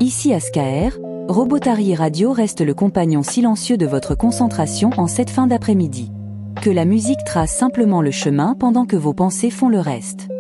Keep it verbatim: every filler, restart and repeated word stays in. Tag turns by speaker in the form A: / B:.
A: Ici à Scaer, Robotary Radio reste le compagnon silencieux de votre concentration en cette fin d'après-midi. Que la musique trace simplement le chemin pendant que vos pensées font le reste.